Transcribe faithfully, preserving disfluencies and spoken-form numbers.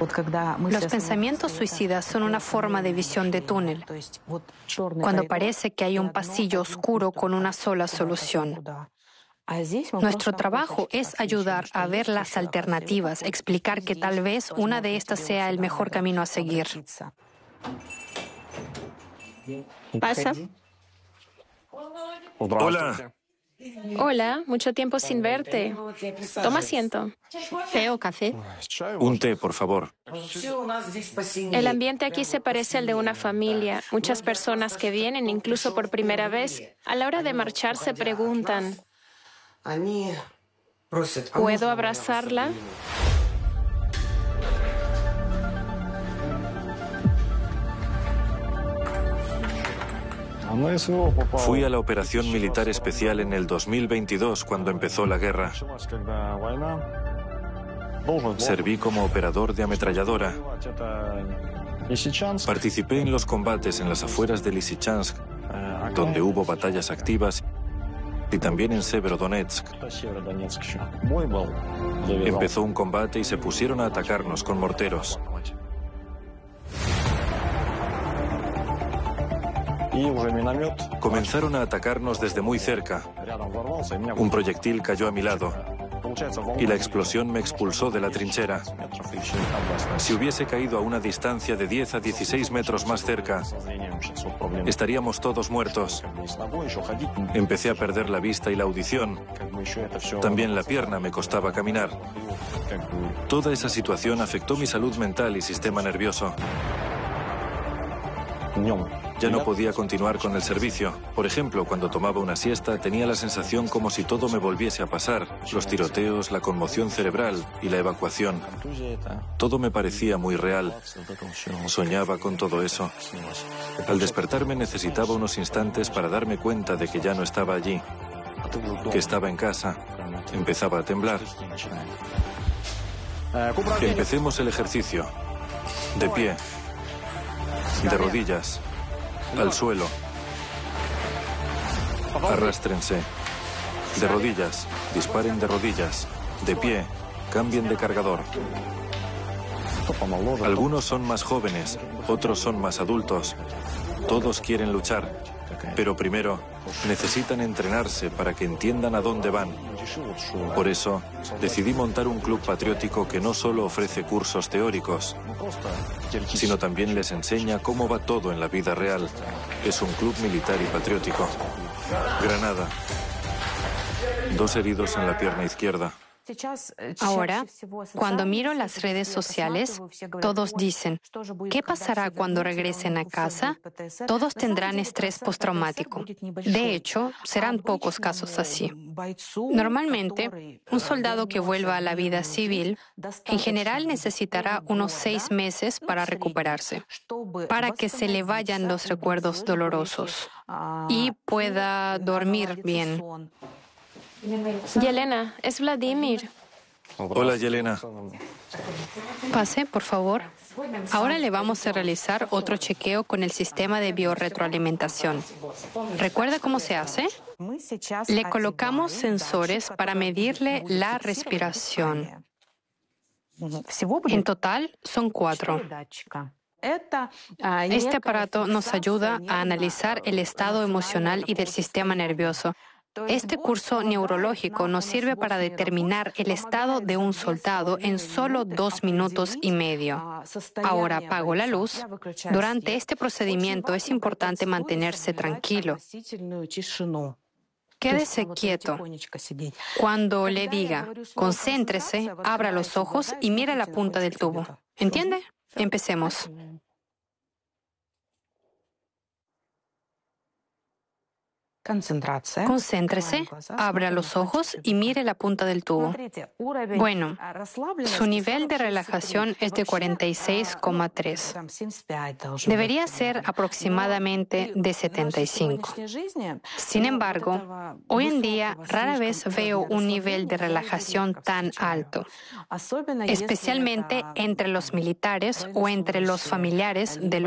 Los pensamientos suicidas son una forma de visión de túnel, cuando parece que hay un pasillo oscuro con una sola solución. Nuestro trabajo es ayudar a ver las alternativas, explicar que tal vez una de estas sea el mejor camino a seguir. Pasa. Hola. Hola, mucho tiempo sin verte. Toma asiento. ¿Té o café? Un té, por favor. El ambiente aquí se parece al de una familia. Muchas personas que vienen, incluso por primera vez, a la hora de marchar se preguntan, ¿puedo abrazarla? Fui a la operación militar especial en el dos mil veintidós, cuando empezó la guerra. Serví como operador de ametralladora. Participé en los combates en las afueras de Lysychansk, donde hubo batallas activas, y también en Severodonetsk. Empezó un combate y se pusieron a atacarnos con morteros. Comenzaron a atacarnos desde muy cerca. Un proyectil cayó a mi lado y la explosión me expulsó de la trinchera. Si hubiese caído a una distancia de diez a dieciséis metros más cerca, estaríamos todos muertos. Empecé a perder la vista y la audición. También la pierna me costaba caminar. Toda esa situación afectó mi salud mental y sistema nervioso. Ya no podía continuar con el servicio. Por ejemplo, cuando tomaba una siesta, tenía la sensación como si todo me volviese a pasar. Los tiroteos, la conmoción cerebral y la evacuación. Todo me parecía muy real. Soñaba con todo eso. Al despertarme necesitaba unos instantes para darme cuenta de que ya no estaba allí, que estaba en casa. Empezaba a temblar. Empecemos el ejercicio. De pie. De rodillas. Al suelo. Arrástrense. De rodillas. Disparen de rodillas. De pie. Cambien de cargador. Algunos son más jóvenes, otros son más adultos. Todos quieren luchar, pero primero necesitan entrenarse para que entiendan a dónde van. Por eso, decidí montar un club patriótico que no solo ofrece cursos teóricos, sino también les enseña cómo va todo en la vida real. Es un club militar y patriótico. Granada. Dos heridos en la pierna izquierda. Ahora, cuando miro las redes sociales, todos dicen, ¿qué pasará cuando regresen a casa? Todos tendrán estrés postraumático. De hecho, serán pocos casos así. Normalmente, un soldado que vuelva a la vida civil, en general necesitará unos seis meses para recuperarse, para que se le vayan los recuerdos dolorosos y pueda dormir bien. Yelena, es Vladimir. Hola, Yelena. Pase, por favor. Ahora le vamos a realizar otro chequeo con el sistema de biorretroalimentación. ¿Recuerda cómo se hace? Le colocamos sensores para medirle la respiración. En total, son cuatro. Este aparato nos ayuda a analizar el estado emocional y del sistema nervioso. Este curso neurológico nos sirve para determinar el estado de un soldado en solo dos minutos y medio. Ahora apago la luz. Durante este procedimiento es importante mantenerse tranquilo. Quédese quieto. Cuando le diga, concéntrese, abra los ojos y mire la punta del tubo. ¿Entiende? Empecemos. Concéntrese, abra los ojos y mire la punta del tubo. Bueno, su nivel de relajación es de cuarenta y seis coma tres. Debería ser aproximadamente de setenta y cinco. Sin embargo, hoy en día rara vez veo un nivel de relajación tan alto, especialmente entre los militares o entre los familiares de los